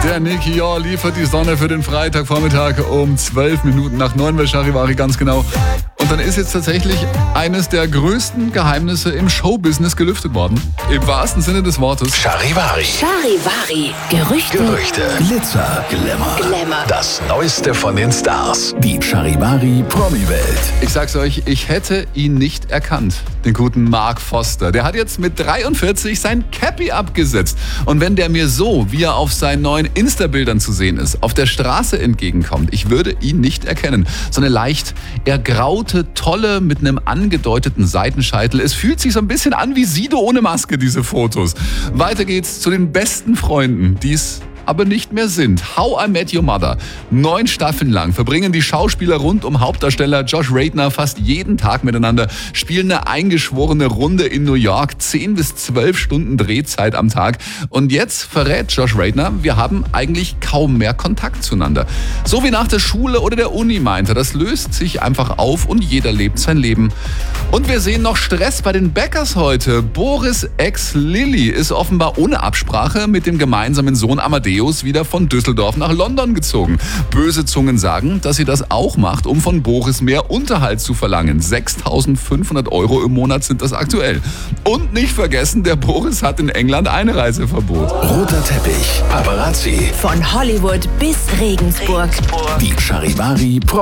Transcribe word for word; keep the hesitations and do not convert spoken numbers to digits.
Der Nicky Jahr liefert die Sonne für den Freitagvormittag um zwölf Minuten nach neun bei Charivari, ganz genau. Und dann ist jetzt tatsächlich eines der größten Geheimnisse im Showbusiness gelüftet worden. Im wahrsten Sinne des Wortes. Charivari. Charivari. Gerüchte. Gerüchte. Glitzer, Glamour. Glamour. Das Neueste von den Stars. Die Charivari Promi-Welt. Ich sag's euch, ich hätte ihn nicht erkannt, den guten Mark Foster. Der hat jetzt mit dreiundvierzig sein Cappy abgesetzt. Und wenn der mir so, wie er auf seinen neuen Insta-Bildern zu sehen ist, auf der Straße entgegenkommt, ich würde ihn nicht erkennen. So eine leicht ergraute Tolle mit einem angedeuteten Seitenscheitel. Es fühlt sich so ein bisschen an wie Sido ohne Maske, diese Fotos. Weiter geht's zu den besten Freunden, die es aber nicht mehr sind. How I Met Your Mother. Neun Staffeln lang verbringen die Schauspieler rund um Hauptdarsteller Josh Radnor fast jeden Tag miteinander, spielen eine eingeschworene Runde in New York, zehn bis zwölf Stunden Drehzeit am Tag. Und jetzt verrät Josh Radnor, wir haben eigentlich kaum mehr Kontakt zueinander. So wie nach der Schule oder der Uni, meint er. Das löst sich einfach auf und jeder lebt sein Leben. Und wir sehen noch Stress bei den Bäckers heute. Boris' Ex Lilly ist offenbar ohne Absprache mit dem gemeinsamen Sohn Amadeus wieder von Düsseldorf nach London gezogen. Böse Zungen sagen, dass sie das auch macht, um von Boris mehr Unterhalt zu verlangen. sechstausendfünfhundert Euro im Monat sind das aktuell. Und nicht vergessen, der Boris hat in England Einreiseverbot. Roter Teppich, Paparazzi. Von Hollywood bis Regensburg. Die Charivari Promi